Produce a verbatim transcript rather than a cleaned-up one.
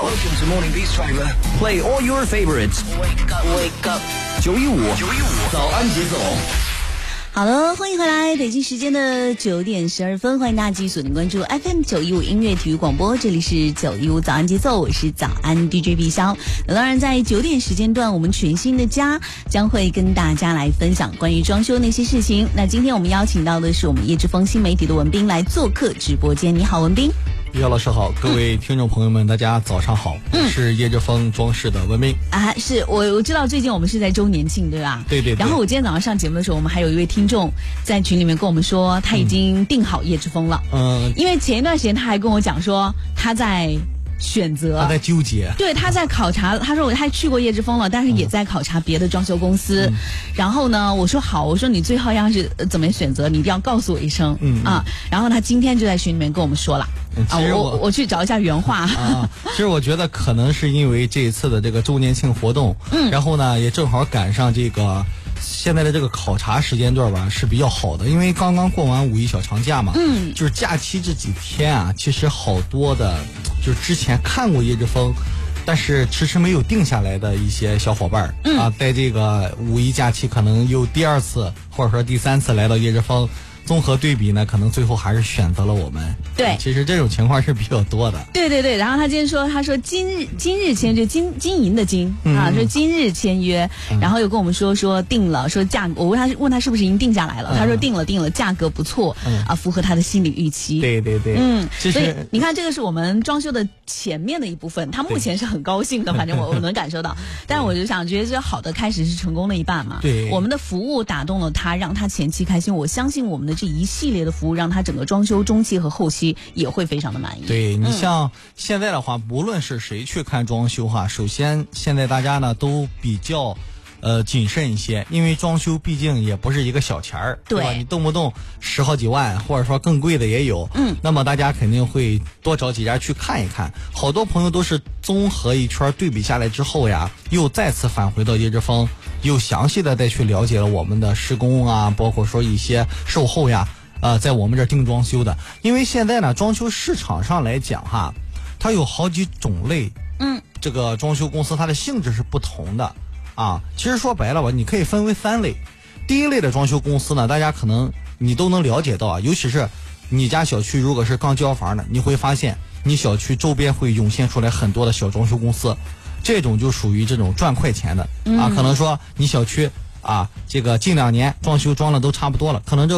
Welcome to Morning Beats Driver. Play all your favorites. Wake up, wake up. 九一五，九一五，早安节奏。 好了，欢迎回来，北京时间的九点十二分，欢迎大家继续锁定关注 F M 九一五音乐体育广播，这里是九一五早安节奏，我是早安 D J 碧霄。那当然，在九点时间段，我们全新的家将会跟大家来分享关于装修那些事情。那今天我们邀请到的是我们叶之峰新媒体的文斌来做客直播间。你好，文斌。 叶老师好，各位听众朋友们，嗯、大家早上好，嗯、我是叶之峰装饰的文斌啊，是我我知道最近我们是在周年庆，对吧？ 对对对。 然后我今天早上上节目的时候，我们还有一位听众在群里面跟我们说，他已经定好叶之峰了。嗯，因为前一段时间他还跟我讲说他在选择， 他在纠结， 对，他在考察。他说我还去过叶之峰了，但是也在考察别的装修公司。嗯、然后呢，我说好，我说你最后要是怎么选择，你一定要告诉我一声。嗯啊，然后他今天就在群里面跟我们说了。 其实我、 啊、我我去找一下原话啊。其实我觉得可能是因为这一次的这个周年庆活动，嗯，然后呢也正好赶上这个现在的这个考察时间段吧，是比较好的，因为刚刚过完五一小长假嘛，嗯，就是假期这几天啊，其实好多的，就是之前看过叶之峰，但是迟迟没有定下来的一些小伙伴、嗯、啊，在这个五一假期可能又第二次或者说第三次来到叶之峰。综合对比呢，可能最后还是选择了我们。 对， 其实这种情况是比较多的。 对对对，然后他今天说，他说今日今日签就金金银的金、嗯、啊，说今日签约，嗯、然后又跟我们说说定了，说价格，我问他问他是不是已经定下来了，嗯、他说定了定了，价格不错、嗯、啊，符合他的心理预期。 对对对， 嗯，所以你看这个是我们装修的前面的一部分，他目前是很高兴的，反正我我能感受到。但是我就想，觉得这好的开始是成功的一半嘛。 对， 我们的服务打动了他，让他前期开心。我相信我们的这一系列的服务让他整个装修中期和后期也会非常的满意。 对，你像现在的话、嗯、无论是谁去看装修哈，首先现在大家呢都比较呃谨慎一些，因为装修毕竟也不是一个小钱儿， 对, 对吧？你动不动十好几万，或者说更贵的也有，嗯，那么大家肯定会多找几家去看一看。好多朋友都是综合一圈对比下来之后呀，又再次返回到叶之峰，又详细的再去了解了我们的施工啊，包括说一些售后呀。呃，在我们这儿定装修的，因为现在呢，装修市场上来讲哈，它有好几种类，嗯，这个装修公司它的性质是不同的啊。其实说白了吧，你可以分为三类。第一类的装修公司呢，大家可能你都能了解到啊，尤其是你家小区如果是刚交房的，你会发现你小区周边会涌现出来很多的小装修公司，这种就属于这种赚快钱的啊。可能说你小区啊，这个近两年装修装的都差不多了，可能这